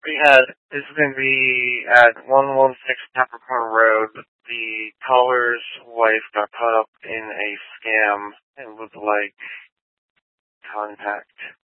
This is going to be at 116 Capricorn Road. The caller's wife got caught up in a scam and would like contact.